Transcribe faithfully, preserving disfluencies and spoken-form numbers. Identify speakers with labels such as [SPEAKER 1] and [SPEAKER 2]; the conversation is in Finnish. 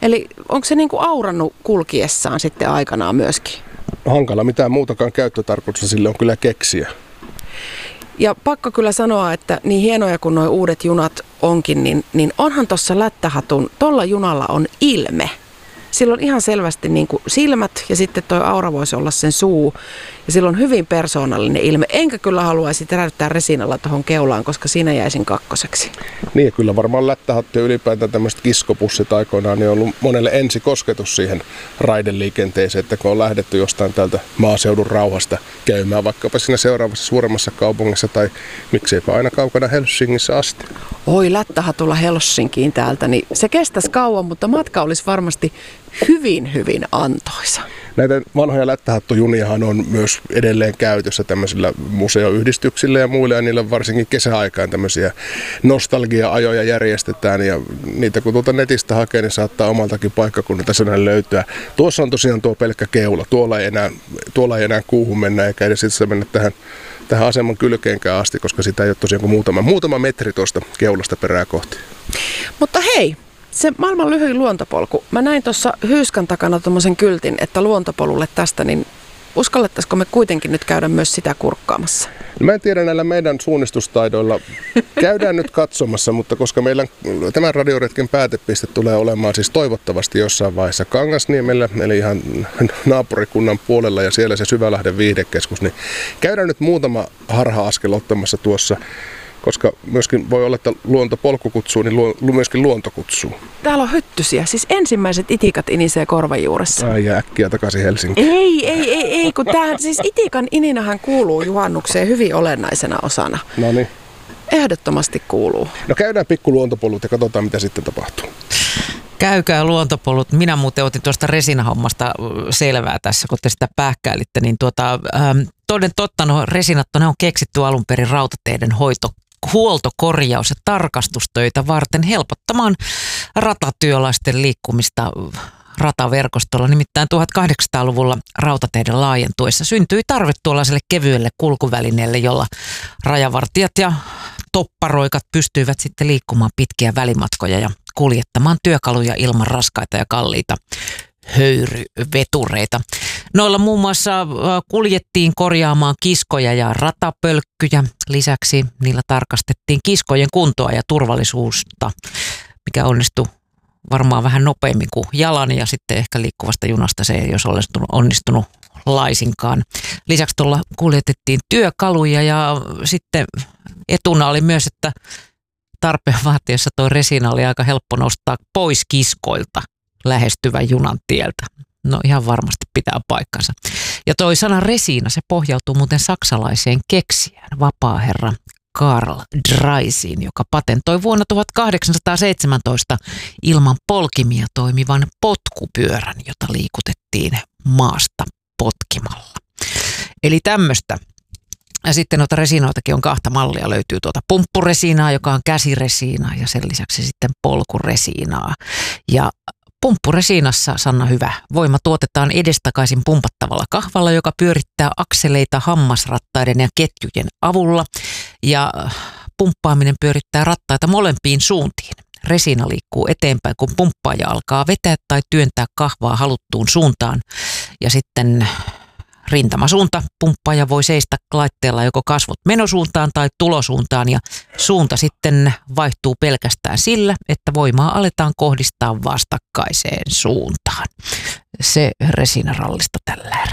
[SPEAKER 1] Eli onko se niin kuin aurannut kulkiessaan sitten aikanaan myöskin?
[SPEAKER 2] Hankala mitään muutakaan käyttötarkoitusta sille on kyllä keksiä.
[SPEAKER 1] Ja pakko kyllä sanoa, että niin hienoja kuin nuo uudet junat onkin, niin, niin onhan tuossa Lättähatun, tuolla junalla on ilme. Sillä on ihan selvästi niin kuin silmät ja sitten tuo aura voisi olla sen suu. Ja sillä on hyvin persoonallinen ilme. Enkä kyllä haluaisi teräyttää Resinalla tuohon keulaan, koska siinä jäisin kakkoseksi.
[SPEAKER 2] Niin, kyllä varmaan Lättähattu ja ylipäätään tämmöiset kiskopussit aikoinaan niin on ollut monelle ensikosketus siihen raideliikenteeseen, että kun on lähdetty jostain täältä maaseudun rauhasta käymään vaikkapa siinä seuraavassa suuremmassa kaupungissa tai mikseipä aina kaukana Helsingissä asti.
[SPEAKER 1] Oi, Lättähatulla Helsinkiin täältä, niin se kestäisi kauan, mutta matka olisi varmasti hyvin, hyvin antoisa.
[SPEAKER 2] Näitä vanhoja Lättähattujuniahan on myös edelleen käytössä tämmöisillä museoyhdistyksillä ja muilla, ja niillä varsinkin kesäaikaan tämmöisiä nostalgia-ajoja järjestetään, ja niitä kun tuolta netistä hakee, niin saattaa omaltakin paikkakunnalta sen löytyä. Tuossa on tosiaan tuo pelkkä keula, tuolla ei enää, tuolla ei enää kuuhun mennä, eikä edes itse mennä tähän, tähän aseman kylkeenkään asti, koska sitä ei ole tosiaan kuin muutama, muutama metri tuosta keulasta perää kohti.
[SPEAKER 1] Mutta hei! Se maailman lyhyin luontopolku. Mä näin tuossa Hyyskän takana tommosen kyltin, että luontopolulle tästä, niin uskallettaisiko me kuitenkin nyt käydä myös sitä kurkkaamassa?
[SPEAKER 2] Mä en tiedä näillä meidän suunnistustaidoilla. Käydään nyt katsomassa, mutta koska meillä tämän radioretken päätepiste tulee olemaan siis toivottavasti jossain vaiheessa Kangasniemellä, eli ihan naapurikunnan puolella ja siellä se Syvälahden viihdekeskus, niin käydään nyt muutama harha-askel ottamassa tuossa. Koska myöskin voi olla, että luontopolku kutsuu, niin luo, myöskin luonto kutsuu.
[SPEAKER 1] Täällä on hyttysiä, siis ensimmäiset itikat inisee korvajuuressa.
[SPEAKER 2] Ai ja äkkiä takaisin Helsinkiin.
[SPEAKER 1] Ei, ei, ei, ei kun tämähän, siis itikan ininähän kuuluu juhannukseen hyvin olennaisena osana.
[SPEAKER 2] No niin.
[SPEAKER 1] Ehdottomasti kuuluu.
[SPEAKER 2] No käydään pikku luontopolut ja katsotaan, mitä sitten tapahtuu.
[SPEAKER 3] Käykää luontopolut. Minä muuten otin tuosta resinahommasta selvää tässä, kun te sitä pähkäilitte. Niin tuota, ähm, toden totta, no resinat ne on keksitty alun perin rautateiden hoito, huolto, korjaus ja tarkastustöitä varten helpottamaan ratatyöläisten liikkumista rataverkostolla. Nimittäin tuhatkahdeksansataaluvulla rautateiden laajentuessa syntyi tarve tuollaiselle kevyelle kulkuvälineelle, jolla rajavartijat ja topparoikat pystyivät sitten liikkumaan pitkiä välimatkoja ja kuljettamaan työkaluja ilman raskaita ja kalliita höyryvetureita. Noilla muun muassa kuljettiin korjaamaan kiskoja ja ratapölkkyjä. Lisäksi niillä tarkastettiin kiskojen kuntoa ja turvallisuutta, mikä onnistui varmaan vähän nopeammin kuin jalan ja sitten ehkä liikkuvasta junasta se ei olisi onnistunut, onnistunut laisinkaan. Lisäksi tuolla kuljetettiin työkaluja ja sitten etuna oli myös, että tarpeen vaatiessa tuo resina oli aika helppo nostaa pois kiskoilta lähestyvän junan tieltä. No ihan varmasti pitää paikkansa. Ja toi sana resina, se pohjautuu muuten saksalaiseen keksijään, vapaaherra Karl Dreisiin, joka patentoi vuonna tuhatkahdeksansataaseitsemäntoista ilman polkimia toimivan potkupyörän, jota liikutettiin maasta potkimalla. Eli tämmöistä. Ja sitten noita resinoitakin on kahta mallia. Löytyy tuota pumppuresiinaa, joka on käsiresiinaa ja sen lisäksi sitten polkuresiinaa. Ja pumppuresiinassa, Sanna Hyvä, voima tuotetaan edestakaisin pumpattavalla kahvalla, joka pyörittää akseleita hammasrattaiden ja ketjujen avulla. Ja pumppaaminen pyörittää rattaita molempiin suuntiin. Resina liikkuu eteenpäin, kun pumppaaja alkaa vetää tai työntää kahvaa haluttuun suuntaan. Ja sitten rintamasuunta pumppaaja voi seistä laitteella joko kasvot menosuuntaan tai tulosuuntaan ja suunta sitten vaihtuu pelkästään sillä, että voimaa aletaan kohdistaa vastakkaiseen suuntaan. Se resinarallista tällä